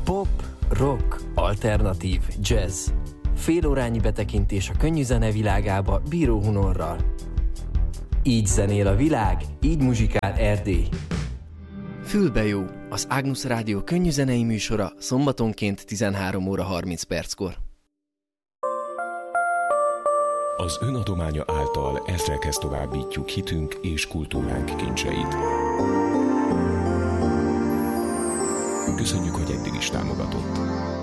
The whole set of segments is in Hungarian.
Pop, rock, alternatív, jazz. Félórányi betekintés a könnyű zene világába Bíró Hunorral. Így zenél a világ, így muzsikál Erdély. Fülbe jó, az Ágnusz Rádió könnyű zenei műsora szombatonként 13 óra 30 perckor. Az önadománya által ezrekhez továbbítjuk hitünk és kultúránk kincseit. Köszönjük, hogy eddig is támogatott.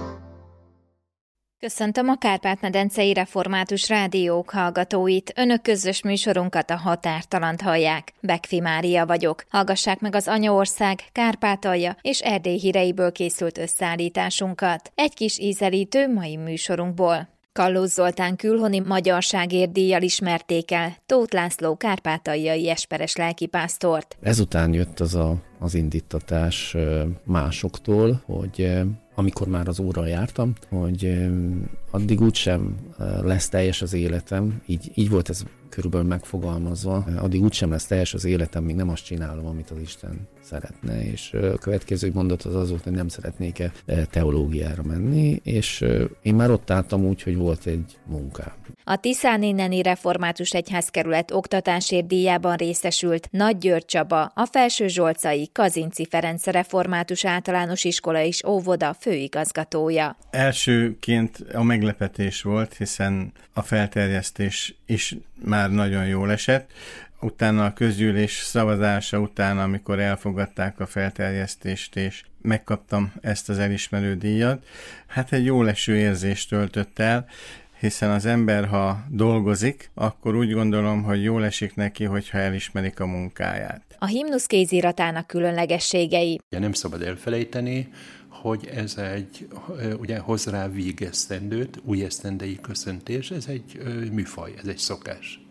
Köszöntöm a Kárpát-medencei Református Rádiók hallgatóit. Önök közös műsorunkat, a Határtalant hallják. Bekfi Mária vagyok. Hallgassák meg az Anyaország, Kárpátalja és Erdély híreiből készült összeállításunkat. Egy kis ízelítő mai műsorunkból. Kallós Zoltán külhoni magyarságért díjjal ismerték el Tóth László kárpátaljai esperes lelkipásztort. Ezután jött az indítatás másoktól, hogy amikor már az óra jártam, hogy addig úgysem lesz teljes az életem, így volt ez körülbelül megfogalmazva, addig úgysem lesz teljes az életem, míg nem azt csinálom, amit az Isten szeretne, és a következő mondat az volt, hogy nem szeretnék teológiára menni, és én már ott álltam úgy, hogy volt egy munkám. A Tiszánéneni Református Egyházkerület oktatásért díjában részesült Nagy György Csaba, a Felsőzsolcai Kazinczy Ferenc Református Általános Iskola és Óvoda főigazgatója. Elsőként a meglepetés volt, hiszen a felterjesztés is már nagyon jól esett. Utána a közgyűlés szavazása után, amikor elfogadták a felterjesztést, és megkaptam ezt az elismerő díjat, hát egy jól eső érzést töltött el, hiszen az ember, ha dolgozik, akkor úgy gondolom, hogy jól esik neki, hogyha elismerik a munkáját. A himnusz kéziratának különlegességei. Nem szabad elfelejteni, hogy ez ugye hoz rá vígesztendőt, új esztendei köszöntés, ez egy műfaj, ez egy szokás.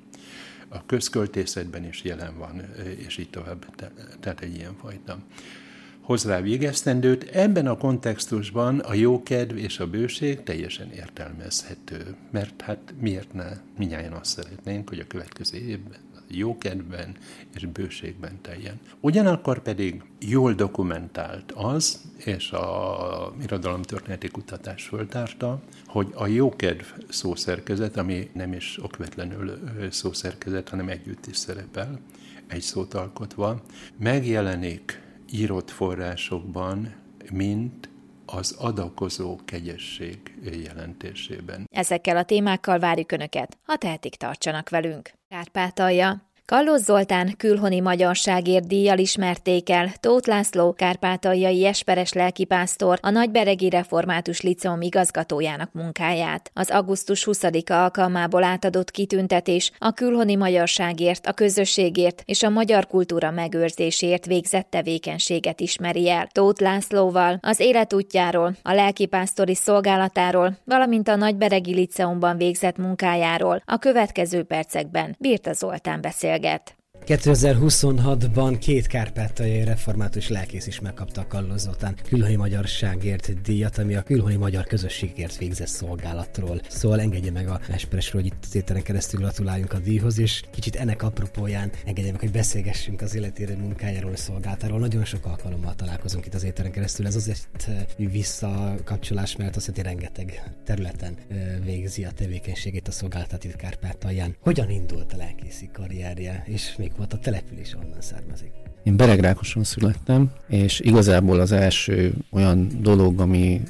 A közköltészetben is jelen van, és így tovább, tehát egy ilyen fajta. Hoz rá végesztendőt. Ebben a kontextusban a jókedv és a bőség teljesen értelmezhető, mert hát miért ne? Mindnyájan azt szeretnénk, hogy a következő évben jókedvben és bőségben teljen. Ugyanakkor pedig jól dokumentált az, és a irodalomtörténeti kutatás föltárta, hogy a jókedv szószerkezet, ami nem is okvetlenül szószerkezet, hanem együtt is szerepel, egy szót alkotva, megjelenik írott forrásokban, mint az adakozó kegyesség jelentésében. Ezekkel a témákkal várjuk Önöket, ha tehetik, tartsanak velünk. Kárpátalja. Kallós Zoltán külhoni magyarságért díjjal ismerték el Tóth László kárpátaljai esperes lelkipásztor, a Nagyberegi Református Liceum igazgatójának munkáját. Az augusztus 20-a alkalmából átadott kitüntetés a külhoni magyarságért, a közösségért és a magyar kultúra megőrzéséért végzett tevékenységet ismeri el. Tóth Lászlóval az életútjáról, a lelkipásztori szolgálatáról, valamint a Nagyberegi Liceumban végzett munkájáról a következő percekben Birta Zoltán beszél. 2026-ban 2 kárpátaljai református lelkész is megkapta a Kallós Zoltán külhoni magyarságért díjat, ami a külhoni magyar közösségért végzett szolgálatról. Szóval engedje meg a esperesről, hogy itt az éteren keresztül gratuláljunk a díjhoz, és kicsit ennek apropóján engedje meg, hogy beszélgessünk az életére, munkájáról, szolgálatáról. Nagyon sok alkalommal találkozunk itt az éteren keresztül. Ez azért visszakapcsolás, mert azt jelenti, rengeteg területen végzi a tevékenységét, a szolgálatát itt Kárpátalján. Hogyan indult a lelkészi karrierje, és még volt a település, onnan származik? Én Beregrákoson születtem, és igazából az első olyan dolog,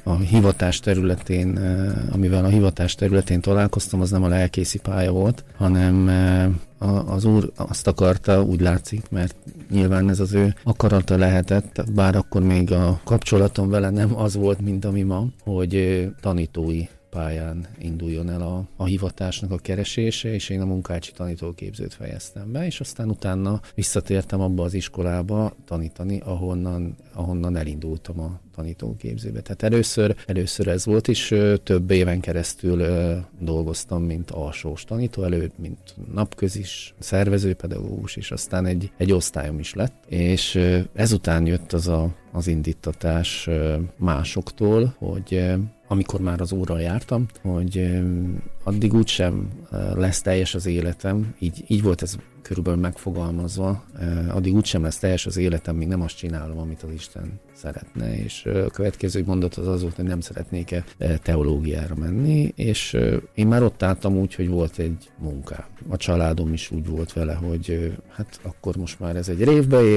amivel a hivatás területén találkoztam, az nem a lelkészi pálya volt, hanem az úr azt akarta, úgy látszik, mert nyilván ez az ő akarata lehetett, bár akkor még a kapcsolatom vele nem az volt, mint ami ma, hogy tanítói pályán induljon el a hivatásnak a keresése, és én a munkácsi tanítóképzőt fejeztem be, és aztán utána visszatértem abba az iskolába tanítani, ahonnan elindultam a tanítóképzőbe. Tehát először ez volt, és több éven keresztül dolgoztam, mint alsós tanító, előbb, mint napközis, szervezőpedagógus, és aztán egy osztályom is lett, és ezután jött az indítatás másoktól, hogy amikor már az Úrral jártam, hogy addig úgysem lesz teljes az életem, így volt ez körülbelül megfogalmazva, addig úgysem lesz teljes az életem, míg nem azt csinálom, amit az Isten szeretne, és a következő mondat az volt, hogy nem szeretnék teológiára menni, és én már ott álltam úgy, hogy volt egy munkám. A családom is úgy volt vele, hogy hát akkor most már ez egy révbe ér,